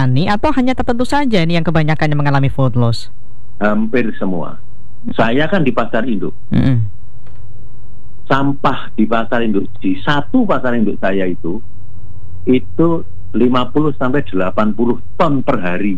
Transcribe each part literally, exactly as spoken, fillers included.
petani atau hanya tertentu saja ini yang kebanyakan yang mengalami food loss? Hampir semua. Saya kan di pasar induk. Mm-mm. Sampah di pasar induk, di satu pasar induk saya itu itu lima puluh sampai delapan puluh ton per hari.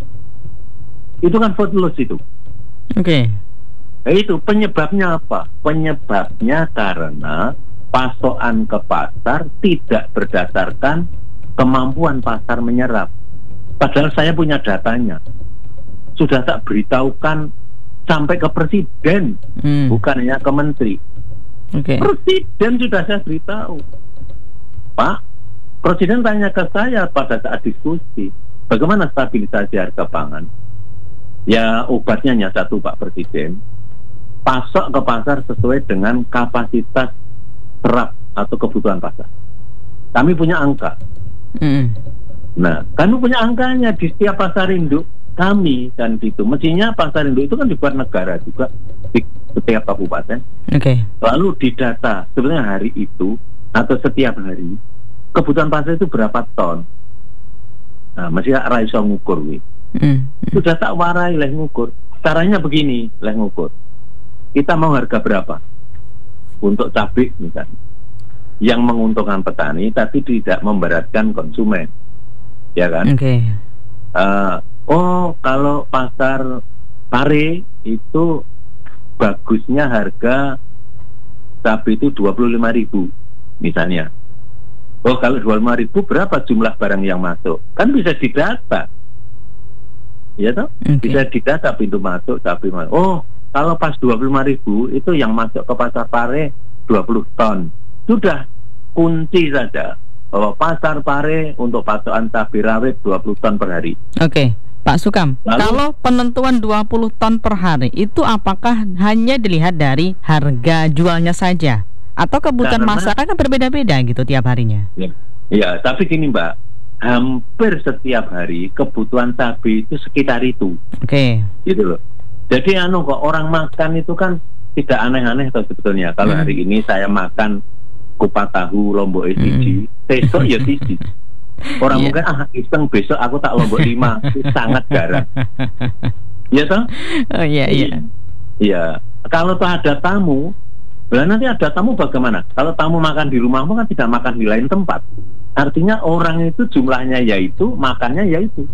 Itu kan food loss itu. Oke. Okay. Nah, itu penyebabnya apa? Penyebabnya karena pasokan ke pasar tidak berdasarkan kemampuan pasar menyerap. Padahal saya punya datanya. Sudah tak beritahukan sampai ke presiden, hmm. bukan hanya ke menteri. Okay. Presiden sudah saya beritahu. Pak, presiden tanya ke saya pada saat diskusi, bagaimana stabilisasi harga pangan? Ya obatnya hanya satu, Pak Presiden. Pasok ke pasar sesuai dengan kapasitas serap atau kebutuhan pasar. Kami punya angka. Mm. Nah, kami punya angkanya di setiap pasar induk kami kan gitu. Mestinya pasar induk itu kan dibuat negara juga di setiap kabupaten. Oke. Okay. Lalu didata sebenarnya hari itu atau setiap hari kebutuhan pasar itu berapa ton. Nah, mestinya raiso ngukur wi. Mm. Sudah tak warai leh ngukur. Caranya begini leh ngukur. Kita mau harga berapa untuk cabai misalnya yang menguntungkan petani tapi tidak memberatkan konsumen, ya kan? Oke. Okay. Uh, oh kalau pasar pare itu bagusnya harga cabai itu dua puluh lima ribu misalnya. Oh kalau dua puluh lima ribu berapa jumlah barang yang masuk? Kan bisa didata, ya toh? Okay. Bisa didata pintu masuk cabai masuk. Oh kalau pas dua puluh lima ribu itu yang masuk ke pasar pare dua puluh ton. Sudah kunci saja bahwa pasar pare untuk pasokan cabai rawit dua puluh ton per hari. Oke, Pak Sukam. Lalu, kalau penentuan dua puluh ton per hari itu apakah hanya dilihat dari harga jualnya saja atau kebutuhan masyarakat kan berbeda-beda gitu tiap harinya? Ya, ya, tapi gini Mbak, hampir setiap hari kebutuhan cabai itu sekitar itu. Oke. Gitu loh. Jadi anu kok orang makan itu kan tidak aneh-aneh toh sebetulnya. Kalau hmm. hari ini saya makan kupat tahu lombok siji, hmm. besok ya siji. Orang yeah. mungkin ah iseng besok aku tak lombok lima, itu sangat jarang. Iya toh? Oh iya iya. Iya. Kalau tuh ada tamu, lah nanti ada tamu bagaimana? Kalau tamu makan di rumahmu kan tidak makan di lain tempat. Artinya orang itu jumlahnya yaitu, makannya yaitu.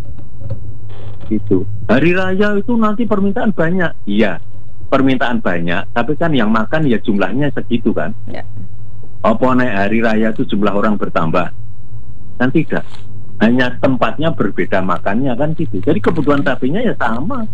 Itu hari raya itu nanti permintaan banyak, iya permintaan banyak, tapi kan yang makan ya jumlahnya segitu kan. Ya. Apa naik hari raya itu jumlah orang bertambah? Kan tidak, hanya tempatnya berbeda makannya kan gitu. Jadi kebutuhan cabainya ya sama.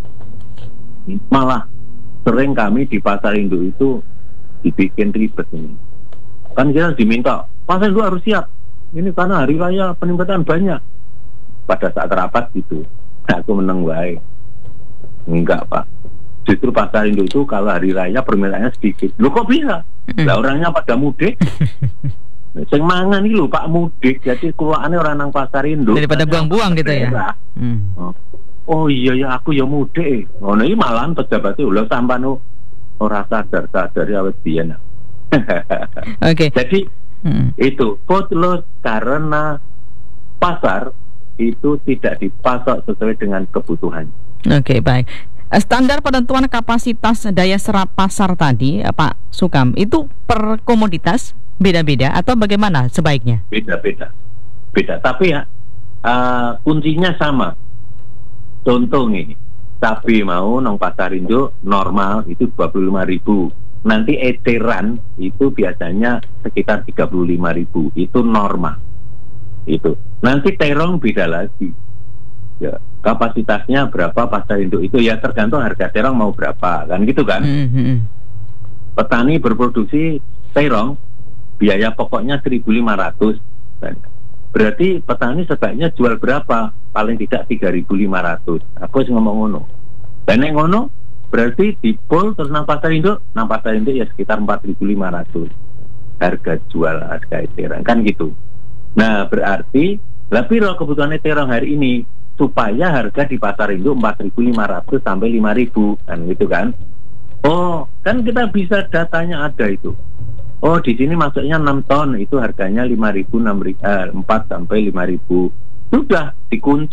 Malah sering kami di pasar induk itu dibikin ribet ini. Kan kita diminta pasar induk harus siap. Ini karena hari raya permintaan banyak. Pada saat rapat gitu. Aku menang baik. Enggak Pak, justru pasar induk itu kalau hari raya permintaannya sedikit. Loh kok bisa? Lah orangnya pada mudik. Sing mangan iki lho Pak mudik, jadi keluarane orang nang pasar induk daripada buang-buang gitu ya. Hmm. Oh. oh iya ya aku ya mudik. Ngono iki malahan pejabat itu lho sampean ora sadar-sadar ya wis biyen. Oke. Jadi hmm. itu food loss karena pasar itu tidak dipasok sesuai dengan kebutuhan. Oke, okay, baik. Standar penentuan kapasitas daya serap pasar tadi, Pak Sukam, itu per komoditas beda-beda atau bagaimana sebaiknya? Beda-beda, beda. Tapi ya uh, kuncinya sama. Contoh nih, cabai mau nong pasar induk normal itu dua puluh lima ribu. Nanti eceran itu biasanya sekitar tiga puluh lima ribu. Itu normal. Itu nanti terong beda lagi ya, kapasitasnya berapa pasar induk itu ya tergantung harga terong mau berapa kan gitu kan. Mm-hmm. Petani berproduksi terong biaya pokoknya seribu lima ratus kan. Berarti petani sebaiknya jual berapa? Paling tidak tiga ribu lima ratus. Aku sih ngomong ngono. Dan yang ngono berarti di pol terus nang pasar induk, nang pasar induk ya sekitar empat ribu lima ratus harga jual harga terong kan gitu. Nah berarti lah piro kebutuhan terong hari ini supaya harga di pasar induk empat ribu lima ratus sampai lima ribu kan gitu kan. Oh kan kita bisa datanya ada itu. Oh di sini masuknya enam ton itu harganya lima ribu, enam ribu, eh, empat sampai lima ribu. Sudah dikunci.